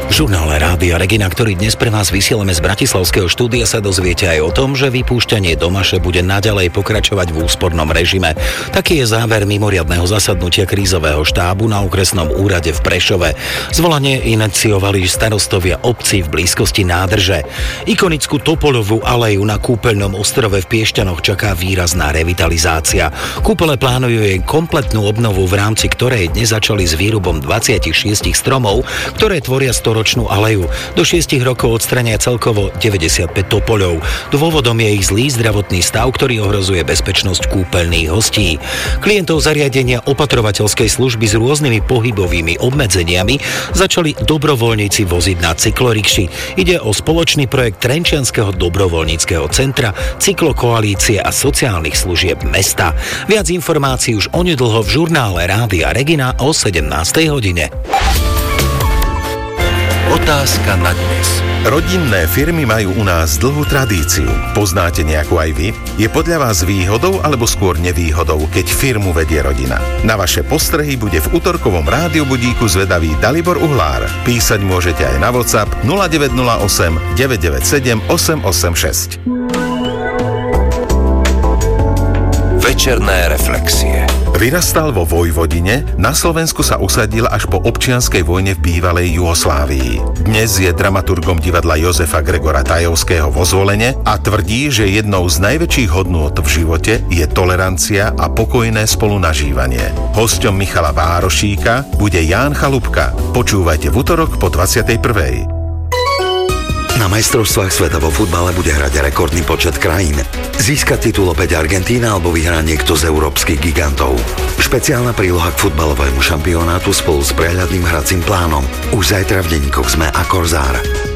V žurnále Rádia Regina, ktorý dnes pre vás vysielame z bratislavského štúdia, sa dozviete aj o tom, že vypúšťanie do Maše bude naďalej pokračovať v úspornom režime. Taký je záver mimoriadneho zasadnutia krízového štábu na okresnom úrade v Prešove. Zvolanie iniciovali starostovia obcí v blízkosti nádrže. Ikonickú Topoľovú aleju na Kúpeľnom ostrove v Piešťanoch čaká výrazná revitalizácia. Kúpele plánujú jej kompletnú obnovu, v rámci ktorej dnes začali s výrubom 26 stromov, ktoré tvoria storočnú aleju. Do 6 rokov odstrania celkovo 95 topoľov. Dôvodom je ich zlý zdravotný stav, ktorý ohrozuje bezpečnosť kúpeľných hostí. Klientov zariadenia opatrovateľskej služby s rôznymi pohybovými obmedzeniami začali dobrovoľníci voziť na cyklorikši. Ide o spoločný projekt Trenčianskeho dobrovoľníckeho centra, cyklokoalície a sociálnych služieb mesta. Viac informácií už onedlho v žurnále Rádia Regina o 17. hodine. Otázka na dnes. Rodinné firmy majú u nás dlhú tradíciu. Poznáte nejakú aj vy? Je podľa vás výhodou alebo skôr nevýhodou, keď firmu vedie rodina? Na vaše postrehy bude v utorkovom rádiobudíku zvedavý Dalibor Uhlár. Písať môžete aj na WhatsApp 0908 997 886. Večerné reflexie. Vyrastal vo Vojvodine, na Slovensku sa usadil až po občianskej vojne v bývalej Juhoslávii. Dnes je dramaturgom divadla Jozefa Gregora Tajovského vo Zvolene a tvrdí, že jednou z najväčších hodnôt v živote je tolerancia a pokojné spolunažívanie. Hosťom Michala Várošíka bude Ján Chalupka. Počúvajte v utorok po 21. Na majstrovstvách sveta vo futbale bude hrať rekordný počet krajín. Získať titul opäť Argentína alebo vyhrá niekto z európskych gigantov. Špeciálna príloha k futbalovému šampionátu spolu s prehľadným hracím plánom. Už zajtra v denníkoch SME a Korzár.